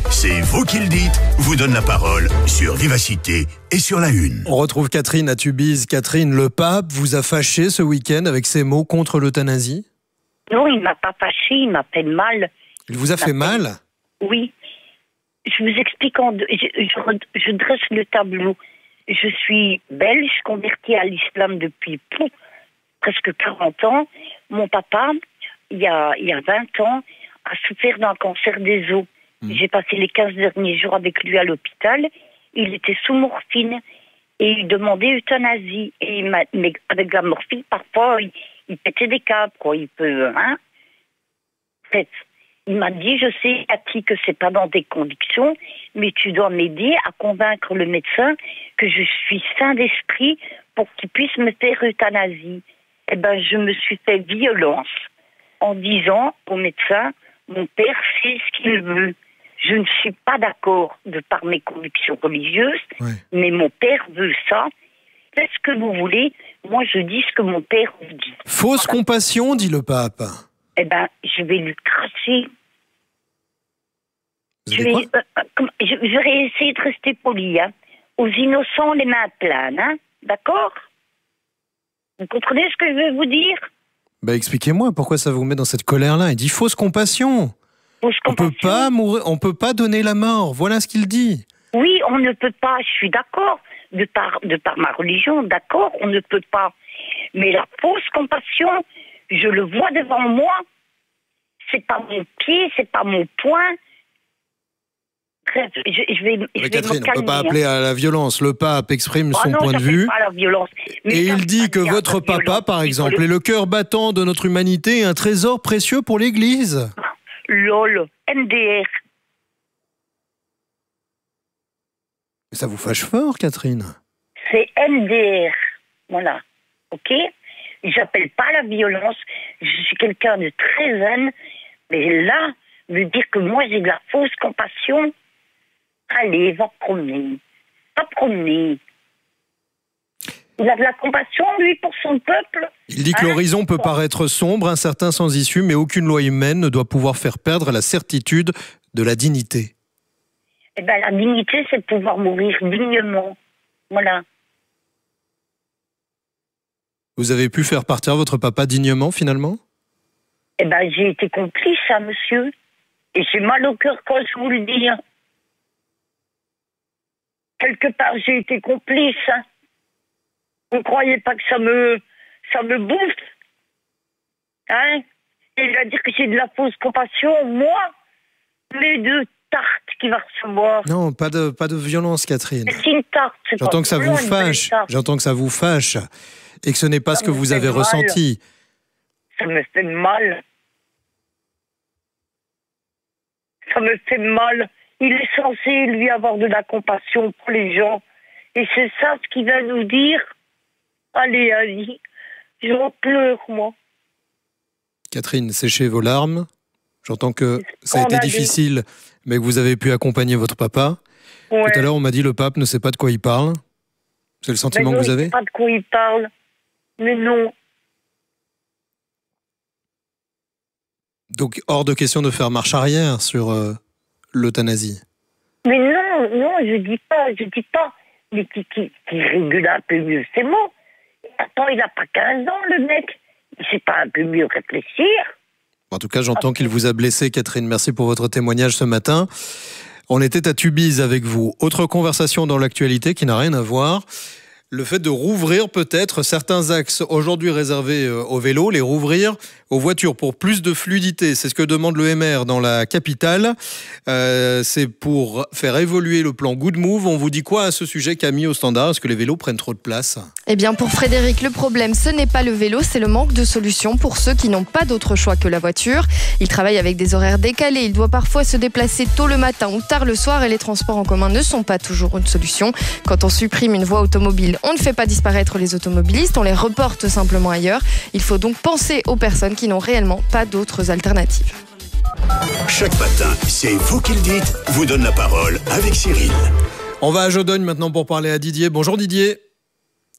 C'est vous qui le dites, vous donne la parole sur Vivacité et sur La Une. On retrouve Catherine à Tubize. Catherine, le pape vous a fâché ce week-end avec ses mots contre l'euthanasie? Non, il m'a pas fâché, il m'a fait mal. Il vous a fait mal? Oui. Je vous explique, je dresse le tableau. Je suis belge, convertie à l'islam depuis presque 40 ans. Mon papa, il y a 20 ans, a souffert d'un cancer des os. J'ai passé les 15 derniers jours avec lui à l'hôpital. Il était sous morphine et il demandait euthanasie. Et mais avec la morphine, parfois, il pétait des câbles, quoi. Il peut, hein. En fait, il m'a dit, je sais, Cathy, que c'est pas dans des convictions, mais tu dois m'aider à convaincre le médecin que je suis sain d'esprit pour qu'il puisse me faire euthanasie. Eh ben, je me suis fait violence en disant au médecin, mon père fait ce qu'il veut. Je ne suis pas d'accord de par mes convictions religieuses, mais mon père veut ça. Faites ce que vous voulez. Moi, je dis ce que mon père vous dit. Fausse compassion, dit le pape. Eh ben, je vais lui cracher. Je vais essayer de rester poli, hein. Aux innocents, les mains pleines, hein. D'accord? Vous comprenez ce que je veux vous dire? Expliquez-moi, pourquoi ça vous met dans cette colère-là? Il dit fausse compassion. On peut pas mourir, on peut pas donner la mort. Voilà ce qu'il dit. Oui, on ne peut pas. Je suis d'accord. De par ma religion, d'accord, on ne peut pas. Mais la fausse compassion, je le vois devant moi. C'est pas mon pied, c'est pas mon poing. Bref, je vais Catherine, me calmer, on ne peut pas appeler à la violence. Le pape exprime son point de vue. Pas à la violence. Et il dit que votre papa, par exemple, est le cœur battant de notre humanité et un trésor précieux pour l'Église. LOL, MDR. Ça vous fâche fort, Catherine? C'est MDR. Voilà. Ok? J'appelle pas la violence. Je suis quelqu'un de très zen. Mais là, me dire que moi j'ai de la fausse compassion, allez, va promener. Va promener. Il a de la compassion, lui, pour son peuple. Il dit que l'horizon peut paraître sombre, incertain, sans issue, mais aucune loi humaine ne doit pouvoir faire perdre la certitude de la dignité. Eh bien, la dignité, c'est de pouvoir mourir dignement. Voilà. Vous avez pu faire partir votre papa dignement, finalement? Eh bien, j'ai été complice, hein, monsieur. Et j'ai mal au cœur quand je vous le dis. Hein. Quelque part, j'ai été complice. Hein. Vous ne croyez pas que ça me bouffe? Hein? Et il va dire que j'ai de la fausse compassion, moi, les deux tartes qu'il va recevoir. Non, pas de violence, Catherine. C'est une tarte. J'entends que ça vous fâche. J'entends que ça vous fâche. Et que ce n'est pas ce que vous avez ressenti. Ça me fait mal. Ça me fait mal. Il est censé, lui, avoir de la compassion pour les gens. Et c'est ça ce qu'il va nous dire. Allez, allez. J'en pleure, moi. Catherine, séchez vos larmes. J'entends que ça a été difficile, mais que vous avez pu accompagner votre papa. Ouais. Tout à l'heure, on m'a dit le pape ne sait pas de quoi il parle. C'est le sentiment que vous avez? Il ne sait pas de quoi il parle. Mais non. Donc, hors de question de faire marche arrière sur l'euthanasie. Mais non, je dis pas. Mais qui régule un peu mieux ses mots. Attends, il n'a pas 15 ans, le mec. Il ne sait pas un peu mieux réfléchir. En tout cas, j'entends qu'il vous a blessé, Catherine. Merci pour votre témoignage ce matin. On était à Tubize avec vous. Autre conversation dans l'actualité qui n'a rien à voir. Le fait de rouvrir peut-être certains axes aujourd'hui réservés aux vélos, les rouvrir aux voitures pour plus de fluidité. C'est ce que demande le MR dans la capitale. C'est pour faire évoluer le plan Good Move. On vous dit quoi à ce sujet, Camille, au standard? Est-ce que les vélos prennent trop de place? Eh bien, pour Frédéric, le problème, ce n'est pas le vélo, c'est le manque de solutions pour ceux qui n'ont pas d'autre choix que la voiture. Il travaille avec des horaires décalés. Il doit parfois se déplacer tôt le matin ou tard le soir et les transports en commun ne sont pas toujours une solution. Quand on supprime une voie automobile, on ne fait pas disparaître les automobilistes, on les reporte simplement ailleurs. Il faut donc penser aux personnes qui n'ont réellement pas d'autres alternatives. Chaque matin, c'est vous qui le dites, vous donne la parole avec Cyril. On va à Jodogne maintenant pour parler à Didier. Bonjour Didier.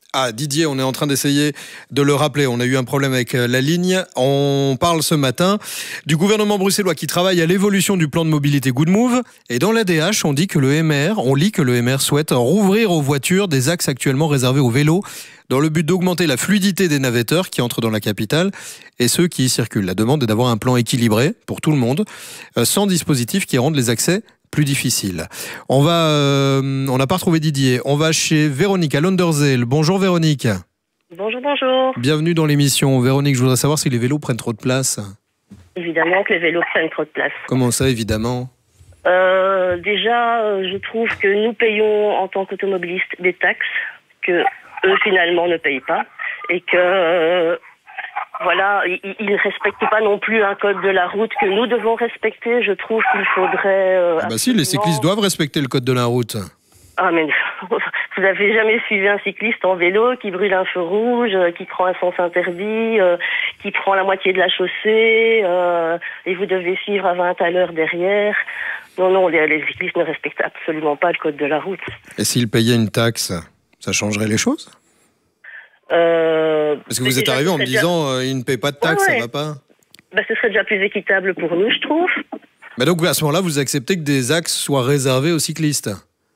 Ah, Didier, on est en train d'essayer de le rappeler. On a eu un problème avec la ligne. On parle ce matin du gouvernement bruxellois qui travaille à l'évolution du plan de mobilité Good Move. Et dans l'ADH, on lit que le MR souhaite rouvrir aux voitures des axes actuellement réservés aux vélos dans le but d'augmenter la fluidité des navetteurs qui entrent dans la capitale et ceux qui y circulent. La demande est d'avoir un plan équilibré pour tout le monde, sans dispositifs qui rendent les accès plus difficile. On n'a pas retrouvé Didier. On va chez Véronique à Londerzeel. Bonjour Véronique. Bonjour, bonjour. Bienvenue dans l'émission. Véronique, je voudrais savoir si les vélos prennent trop de place. Évidemment que les vélos prennent trop de place. Comment ça, évidemment ? Déjà, je trouve que nous payons en tant qu'automobilistes des taxes que eux finalement ne payent pas et que voilà, ils ne respectent pas non plus un code de la route que nous devons respecter. Je trouve qu'il faudrait... Si, les cyclistes doivent respecter le code de la route. Ah, mais vous n'avez jamais suivi un cycliste en vélo qui brûle un feu rouge, qui prend un sens interdit, qui prend la moitié de la chaussée, et vous devez suivre à 20 à l'heure derrière. Non, les cyclistes ne respectent absolument pas le code de la route. Et s'ils payaient une taxe, ça changerait les choses ? Parce que vous êtes arrivé en me disant ils ne payent pas de taxes, ça va pas ? Ce serait déjà plus équitable pour nous, je trouve. Mais donc à ce moment-là, vous acceptez que des axes soient réservés aux cyclistes ?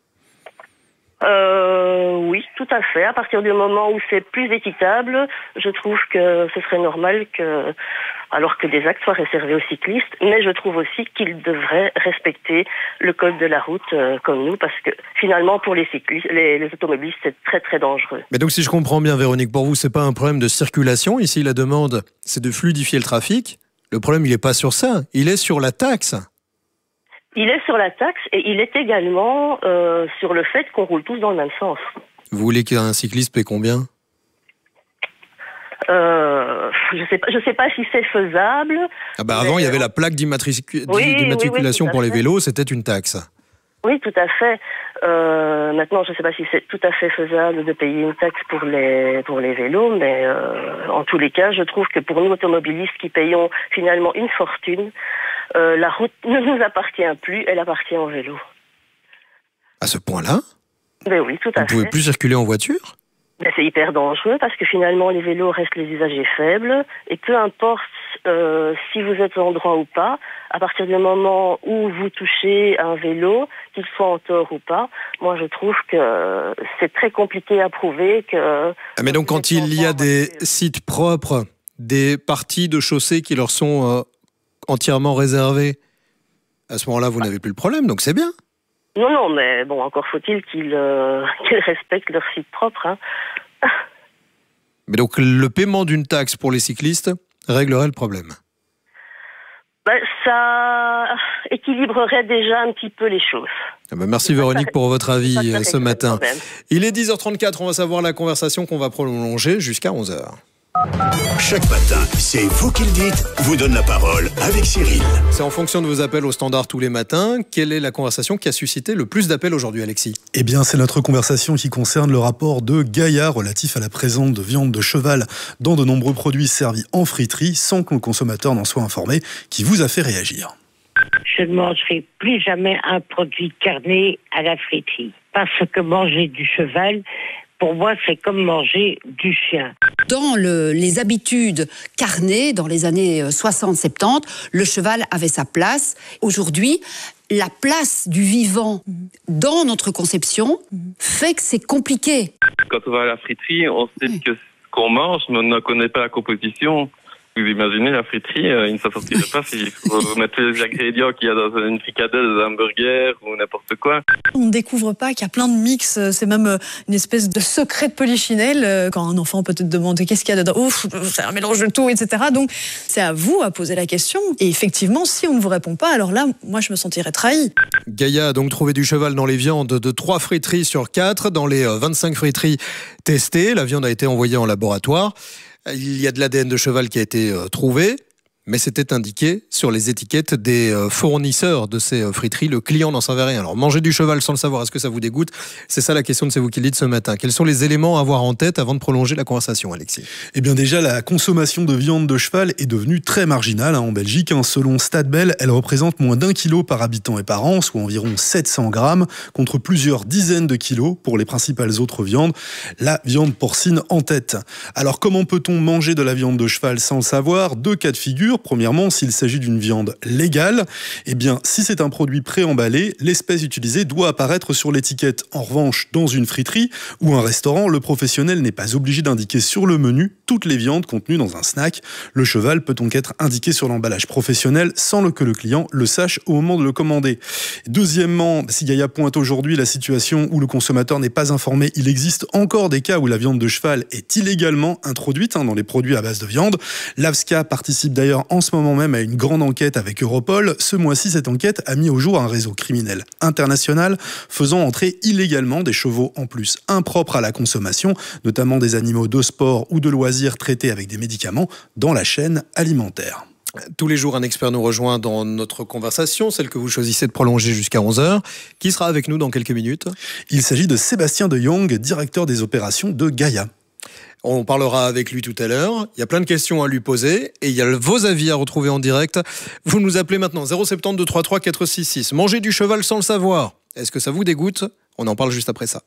Oui, tout à fait. À partir du moment où c'est plus équitable, je trouve que ce serait normal alors que des axes soient réservés aux cyclistes. Mais je trouve aussi qu'ils devraient respecter le code de la route comme nous, parce que finalement, pour les cyclistes, les automobilistes, c'est très très dangereux. Mais donc, si je comprends bien, Véronique, pour vous, c'est pas un problème de circulation. Ici, la demande, c'est de fluidifier le trafic. Le problème, il n'est pas sur ça. Il est sur la taxe. Il est sur la taxe et il est également sur le fait qu'on roule tous dans le même sens. Vous voulez qu'un cycliste paie combien ? Je sais pas si c'est faisable. Avant, il y avait la plaque d'immatriculation pour les vélos, c'était une taxe. Oui, tout à fait. Maintenant, je ne sais pas si c'est tout à fait faisable de payer une taxe pour les vélos, mais en tous les cas, je trouve que pour nous automobilistes qui payons finalement une fortune, la route ne nous appartient plus, elle appartient au vélo. À ce point-là ? Ben oui, tout à fait. Vous ne pouvez plus circuler en voiture ? C'est hyper dangereux parce que finalement les vélos restent les usagers faibles et peu importe si vous êtes en droit ou pas, à partir du moment où vous touchez un vélo, qu'il soit en tort ou pas, moi je trouve que c'est très compliqué à prouver que... Mais donc quand il y a des sites propres, des parties de chaussée qui leur sont entièrement réservées, à ce moment-là vous n'avez plus le problème, donc c'est bien. Non, mais bon, encore faut-il qu'ils respectent leur site propre. Hein. Mais donc, le paiement d'une taxe pour les cyclistes réglerait le problème ? Ça équilibrerait déjà un petit peu les choses. Merci Véronique pour votre avis ce matin. Il est 10h34, on va savoir la conversation qu'on va prolonger jusqu'à 11h. Chaque matin, c'est vous qui le dites, vous donne la parole avec Cyril. C'est en fonction de vos appels au standard tous les matins. Quelle est la conversation qui a suscité le plus d'appels aujourd'hui, Alexis ? Eh bien, c'est notre conversation qui concerne le rapport de Gaïa relatif à la présence de viande de cheval dans de nombreux produits servis en friterie sans que le consommateur n'en soit informé, qui vous a fait réagir. Je ne mangerai plus jamais un produit carné à la friterie. Parce que manger du cheval, pour moi, c'est comme manger du chien. Dans les habitudes carnées, dans les années 60-70, le cheval avait sa place. Aujourd'hui, la place du vivant dans notre conception fait que c'est compliqué. Quand on va à la friterie, on sait que ce qu'on mange, mais on ne connaît pas la composition. Vous imaginez la friterie, il ne s'en sortirait pas s'il faut mettre tous les ingrédients qu'il y a dans une fricadelle, dans un hamburger ou n'importe quoi. On ne découvre pas qu'il y a plein de mix, c'est même une espèce de secret de polichinelle. Quand un enfant peut te demander qu'est-ce qu'il y a dedans, ouf, c'est un mélange de tout, etc. Donc c'est à vous à poser la question. Et effectivement, si on ne vous répond pas, alors là, moi je me sentirais trahi. Gaïa a donc trouvé du cheval dans les viandes de 3 friteries sur 4. Dans les 25 friteries testées, la viande a été envoyée en laboratoire. Il y a de l'ADN de cheval qui a été trouvé, mais c'était indiqué sur les étiquettes des fournisseurs de ces friteries. Le client n'en savait rien. Alors, manger du cheval sans le savoir, est-ce que ça vous dégoûte? C'est ça la question de C'est vous qui le dites ce matin. Quels sont les éléments à avoir en tête avant de prolonger la conversation, Alexis? Eh bien déjà, la consommation de viande de cheval est devenue très marginale en Belgique. Selon Stadbel, elle représente moins d'1 kilo par habitant et par an, soit environ 700 grammes, contre plusieurs dizaines de kilos pour les principales autres viandes. La viande porcine en tête. Alors comment peut-on manger de la viande de cheval sans le savoir? 2 cas de figure. Premièrement, s'il s'agit d'une viande légale, eh bien, si c'est un produit préemballé, l'espèce utilisée doit apparaître sur l'étiquette. En revanche, dans une friterie ou un restaurant, le professionnel n'est pas obligé d'indiquer sur le menu toutes les viandes contenues dans un snack. Le cheval peut donc être indiqué sur l'emballage professionnel sans que le client le sache au moment de le commander. Deuxièmement, si Gaïa pointe aujourd'hui la situation où le consommateur n'est pas informé, il existe encore des cas où la viande de cheval est illégalement introduite dans les produits à base de viande. L'AFSCA participe d'ailleurs en ce moment même à une grande enquête avec Europol. Ce mois-ci, cette enquête a mis au jour un réseau criminel international faisant entrer illégalement des chevaux en plus impropres à la consommation, notamment des animaux de sport ou de loisirs traités avec des médicaments dans la chaîne alimentaire. Tous les jours, un expert nous rejoint dans notre conversation, celle que vous choisissez de prolonger jusqu'à 11h. Qui sera avec nous dans quelques minutes? Il s'agit de Sébastien de Jong, directeur des opérations de Gaïa. On parlera avec lui tout à l'heure. Il y a plein de questions à lui poser et il y a vos avis à retrouver en direct. Vous nous appelez maintenant 072 33 466. Manger du cheval sans le savoir. Est-ce que ça vous dégoûte? On en parle juste après ça.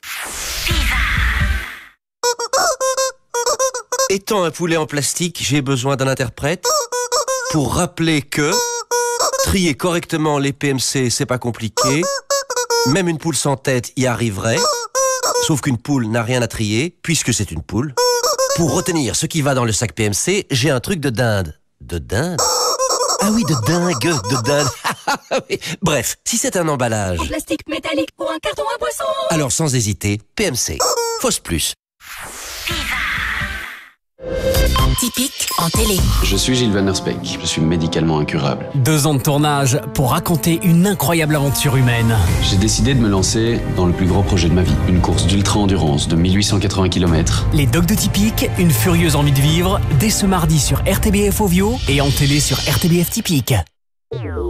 Étant un poulet en plastique, j'ai besoin d'un interprète pour rappeler que trier correctement les PMC, c'est pas compliqué. Même une poule sans tête y arriverait. Sauf qu'une poule n'a rien à trier, puisque c'est une poule. Pour retenir ce qui va dans le sac PMC, j'ai un truc de dinde. De dinde? Ah oui, de dingue, de dinde. Bref, si c'est un emballage... En plastique métallique ou un carton à boisson. Alors sans hésiter, PMC. Fausse plus. Typique en télé. Je suis Gilles Van Der Speck, je suis médicalement incurable. 2 ans de tournage pour raconter une incroyable aventure humaine. J'ai décidé de me lancer dans le plus gros projet de ma vie, une course d'ultra-endurance de 1880 km. Les Dogs de Typique, une furieuse envie de vivre, dès ce mardi sur RTBF Ovio et en télé sur RTBF Typique.